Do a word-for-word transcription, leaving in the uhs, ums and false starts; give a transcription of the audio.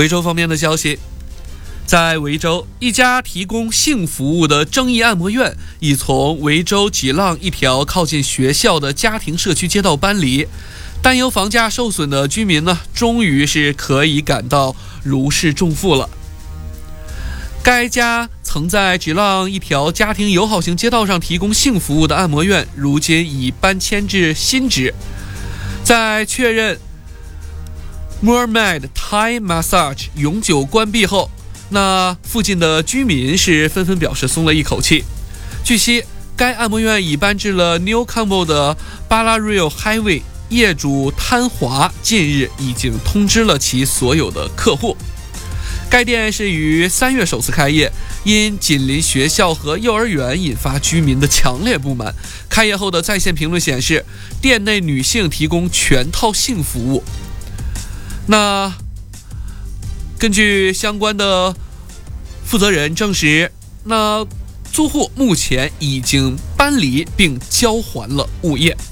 维州方面的消息，在维州，一家提供性服务的正义按摩院已从维州吉浪一条靠近学校的家庭社区街道搬离。担忧房价受损的居民呢，终于是可以感到如释重负了。该家曾在吉浪一条家庭友好型街道上提供性服务的按摩院，如今已搬迁至新址。在确认 Mermaid Thai Massage 永久关闭后，那附近的居民是纷纷表示松了一口气。据悉，该按摩院已搬至了 Newcastle 的 Ballarat Highway， 业主贪华近日已经通知了其所有的客户。该店是于三月首次开业，因紧邻学校和幼儿园引发居民的强烈不满。开业后的在线评论显示，店内女性提供全套性服务。那根据相关的负责人证实，那租户目前已经搬离并交还了物业。